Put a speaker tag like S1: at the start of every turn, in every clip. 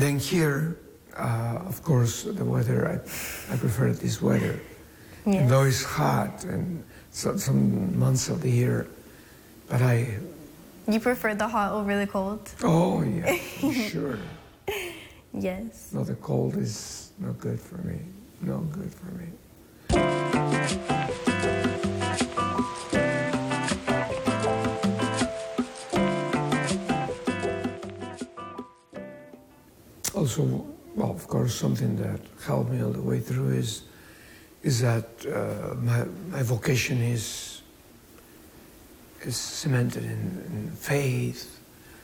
S1: then here, of course, the weather, I prefer this weather.
S2: Yes.
S1: Though it's hot and some months of the year, but
S2: You prefer the hot over the cold?
S1: Oh, yeah, for sure.
S2: Yes.
S1: No, the cold is not good for me. No good for me. Also, well, of course, something that helped me all the way through is that my vocation is cemented in faith,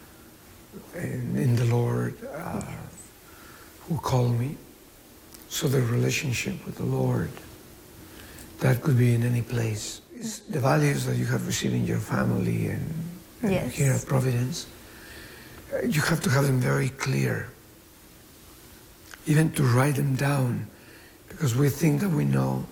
S1: in the Lord who called me. So the relationship with the Lord, that could be in any place. It's the values that you have received in your family and
S2: Yes.
S1: here at Providence, you have to have them very clear. Even to write them down, because we think that we know,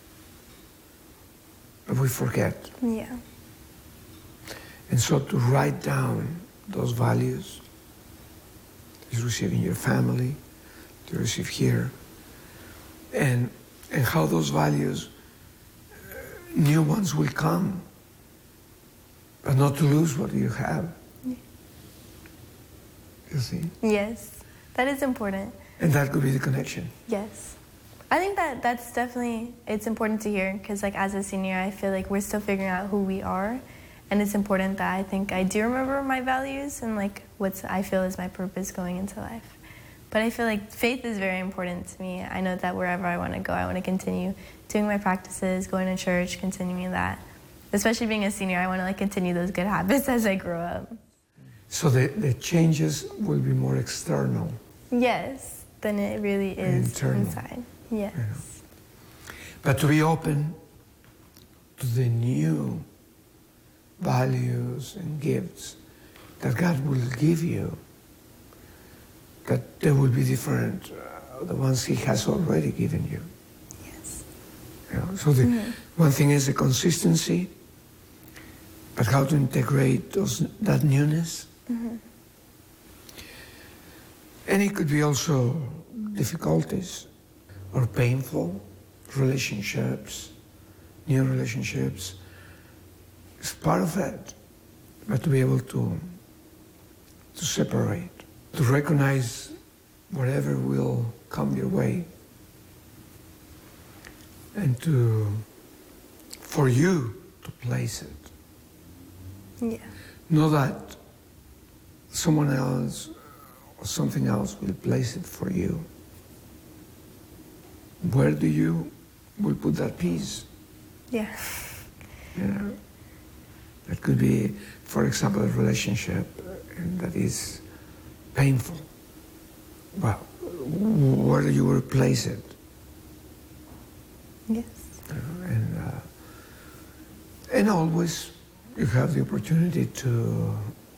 S1: but we forget.
S2: Yeah.
S1: And so to write down those values you receive in your family, to receive here, and how those values, new ones will come, but not to lose what you have.
S2: Yeah.
S1: You see?
S2: Yes. That is important.
S1: And that could be the connection.
S2: Yes. I think that's definitely, it's important to hear because like as a senior, I feel like we're still figuring out who we are. And it's important that I think I do remember my values and like what I feel is my purpose going into life. But I feel like faith is very important to me. I know that wherever I want to go, I want to continue doing my practices, going to church, continuing that. Especially being a senior, I want to like continue those good habits as I grow up.
S1: So the changes will be more external.
S2: Yes, than it really is
S1: internal.
S2: inside. Yes.
S1: You know. But to be open to the new values and gifts that God will give you, that they will be different, the ones He has already given you.
S2: Yes.
S1: You know, so one thing is the consistency, but how to integrate that newness. And it could be also difficulties or painful relationships, new relationships. It's part of it, but to be able to separate, to recognize whatever will come your way, and for you to place it.
S2: Yeah.
S1: Know that someone else or something else will place it for you. Where do you will put that piece?
S2: Yeah.
S1: You know? That could be, for example, a relationship that is painful. Well, where do you will place it?
S2: Yes.
S1: And always you have the opportunity to.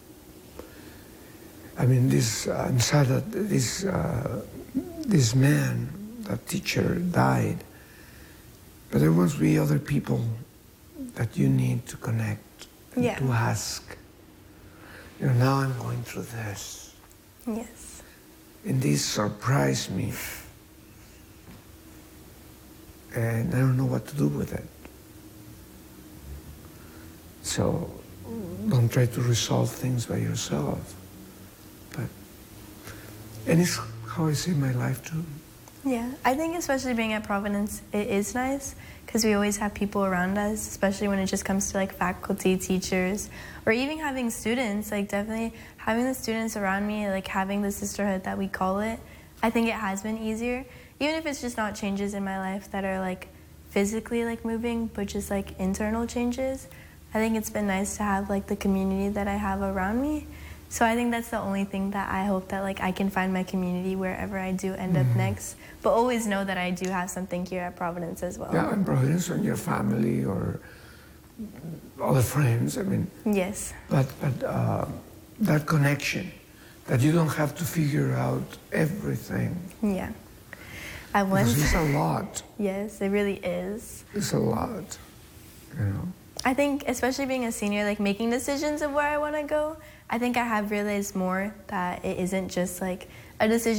S1: I mean, I'm sad that this man, that teacher, died. But there must be other people that you need to connect and
S2: Yeah.
S1: to ask. You know, now I'm going through this.
S2: Yes.
S1: And this surprised me. And I don't know what to do with it. So don't try to resolve things by yourself. And it's how I see my life too.
S2: Yeah, I think especially being at Providence, it is nice because we always have people around us, especially when it just comes to like faculty, teachers, or even having students, like definitely having the students around me, like having the sisterhood that we call it, I think it has been easier. Even if it's just not changes in my life that are like physically like moving, but just like internal changes, I think it's been nice to have like the community that I have around me. So I think that's the only thing that I hope that like I can find my community wherever I do end up next. But always know that I do have something here at Providence as well.
S1: Yeah, in Providence, and your family or other friends. I mean.
S2: Yes.
S1: But that connection, that you don't have to figure out everything.
S2: Yeah. I once.
S1: Because it's a lot.
S2: Yes, it really is.
S1: It's a lot, you know.
S2: I think, especially being a senior, like making decisions of where I want to go, I think I have realized more that it isn't just like a decision